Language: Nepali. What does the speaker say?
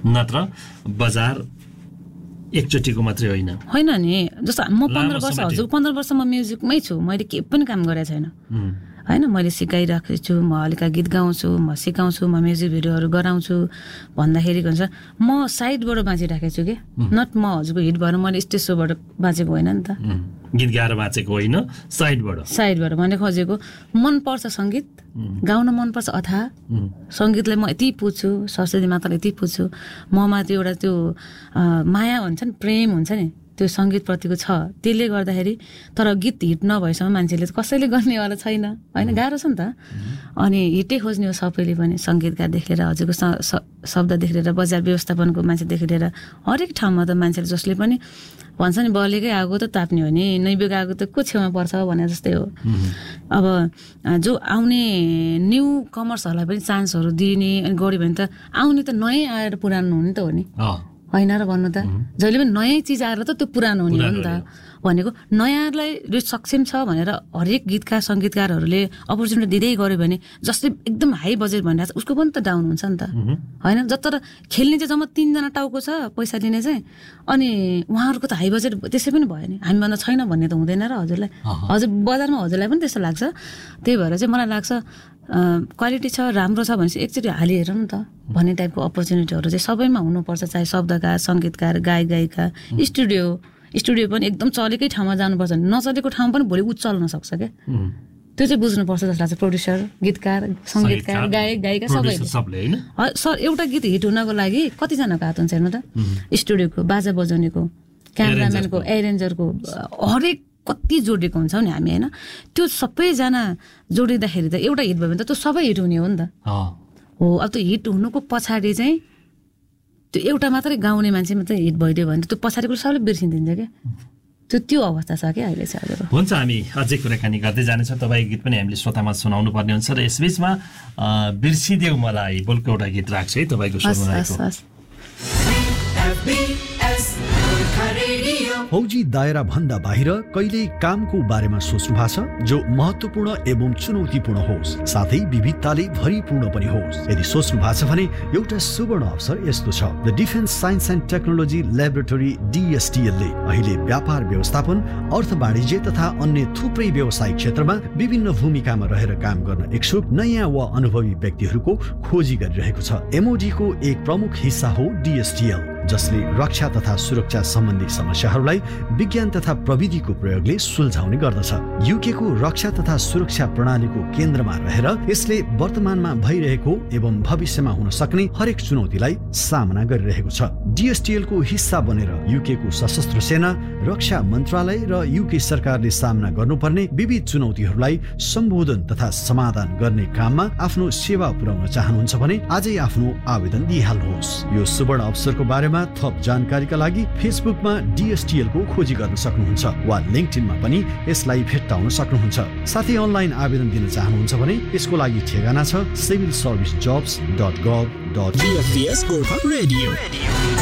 नत्र बजार एकचोटिको मात्रै होइन नि। जस्तो म 15 वर्ष हजुर 15 वर्ष म म्युजिकमै छु, मैले केही पनि काम गरेको छैन होइन। मैले सिकाइराखेको छु, म हल्का गीत गाउँछु, म सिकाउँछु, म म्युजिक भिडियोहरू गराउँछु भन्दाखेरि हुन्छ म साइडबाट बाँचिराखेको छु कि नट म हजुरको हिट भएर मैले स्टेज सोबाट बाँचेको होइन नि त, गीत गाएर बाँचेको होइन, साइडबाट भने खोजेको। मनपर्छ सङ्गीत गाउन, मनपर्छ अथाह सङ्गीतलाई म यति पुज्छु, सरस्वती मातालाई यति पुज्छु, ममा त्यो एउटा त्यो माया हुन्छ नि, प्रेम हुन्छ नि, त्यो सङ्गीतप्रतिको छ। त्यसले गर्दाखेरि तर गीत हिट नभएसम्म मान्छेले कसैले गर्नेवाला छैन होइन, गाह्रो छ नि त। अनि हिटै खोज्ने हो सबैले पनि, सङ्गीतकारदेखि लिएर हजुरको शब्ददेखि लिएर बजार व्यवस्थापनको मान्छेदेखि लिएर हरेक ठाउँमा त मान्छेले जसले पनि भन्छ नि बलेकै आगो त ताप्ने हो नि, नैबेको आगो त को छेउमा पर्छ भने जस्तै हो। अब जो आउने न्यू कमर्सहरूलाई पनि चान्सहरू दिने अनि गऱ्यो भने त आउने त नयाँ आएर पुरानो हुने त हो नि होइन र भन्नु त। जहिले पनि नयाँ चिज आएर त त्यो पुरानो हुने हो नि त भनेको। नयाँलाई सक्षम छ भनेर हरेक गीतकार सङ्गीतकारहरूले अपर्च्युनिटी दिँदै गऱ्यो भने जसले एकदम हाई बजेट भनिरहेको छ उसको पनि त डाउन हुन्छ नि त होइन। जत्र खेल्ने चाहिँ जम्मा 3 जना टाउको छ पैसा दिने चाहिँ, अनि उहाँहरूको त हाई बजेट त्यसै पनि भयो नि, हामीभन्दा छैन भन्ने त हुँदैन र हजुरलाई। हजुर बजारमा हजुरलाई पनि त्यस्तो लाग्छ। त्यही भएर चाहिँ मलाई लाग्छ क्वालिटी छ, राम्रो छ भनेपछि एकचोटि हालिहेर नि त भन्ने टाइपको अपर्च्युनिटीहरू चाहिँ सबैमा हुनुपर्छ, चाहे शब्दकार, सङ्गीतकार, गायक गायिका, स्टुडियो पनि एकदम चलेकै ठाउँमा जानुपर्छ, नचलेको ठाउँ पनि भोलि चल्न सक्छ क्या। त्यो चाहिँ बुझ्नुपर्छ जस्तो लाग्छ। प्रड्युसर, गीतकार, सङ्गीतकार, गायक गायिका सबैले सर एउटा गीत हिट हुनको लागि कतिजनाको हात हुन्छ हेर्नु त, स्टुडियोको, बाजा बजाउनेको, क्यामेराम्यानको, एरेन्जरको, हरेक कति जोडिएको हुन्छ नि हामी होइन। त्यो सबैजना जोडिँदाखेरि त एउटा हिट भयो भने त त्यो सबै हिट हुने हो नि त हो। अब त्यो हिट हुनुको पछाडि चाहिँ त्यो एउटा मात्रै गाउने मान्छे मात्रै हिट भइदियो भने त्यो पछाडिको सबैले बिर्सिदिन्छ क्या। त्यो अवस्था छ क्या अहिले चाहिँ। हजुर हुन्छ, हामी अझै कुराकानी गर्दै जानेछौँ। तपाईँ गीत पनि हामीले श्रोतामा सुनाउनु पर्ने हुन्छ र यसबिचमा बिर्सिदेऊ मलाई बोलको एउटा गीत राख्छु है तपाईँको सुन्नुको। फौजी दायरा भन्दा बाहिर कहिले कामको बारेमा सोच्नु भएको छ जो महत्त्वपूर्ण एवं चुनौतीपूर्ण होस्, साथै विविधताले भरिपूर्ण पनि होस्। यदि सोच्नु भएको छ भने एउटा सुवर्ण अवसर यस्तो छ। The defence science and technology laboratory DSTL ले अहिले व्यापार व्यवस्थापन, अर्थ वाणिज्य तथा अन्य थुप्रै व्यवसायिक क्षेत्रमा विभिन्न भूमिकामा रहेर काम गर्न इच्छुक नयाँ वा अनुभवी व्यक्तिहरूको खोजी गरिरहेको छ। MOD को एक प्रमुख हिस्सा हो DSTL, जसले रक्षा तथा सुरक्षा सम्बन्धी समस्याहरूलाई विज्ञान तथा प्रविधिको प्रयोगले सुल्झाउने गर्दछ। UK को रक्षा तथा सुरक्षा प्रणालीको केन्द्रमा रहेर यसले वर्तमानमा भइरहेको एवं भविष्यमा हुन सक्ने हरेक चुनौतीलाई सामना गरिरहेको छ। DSTL को हिस्सा बनेर UK को सशस्त्र सेना, रक्षा मन्त्रालय र UK सरकारले सामना गर्नुपर्ने विविध चुनौतीहरूलाई सम्बोधन तथा समाधान गर्ने काममा आफ्नो सेवा पुर्याउन चाहनुहुन्छ भने आजै आफ्नो आवेदन दिइहाल्नुहोस्। यो सुवर्ण अवसरको बारेमा थप जानकारीका लागि फेसबुकमा DSTL को खोजी गर्न सक्नुहुन्छ वा लिङ्क्डइनमा पनि यसलाई भेट्टाउन सक्नुहुन्छ। साथै अनलाइन आवेदन दिन चाहनुहुन्छ भने यसको लागि ठेगाना छ civilservicejobs.gov.in।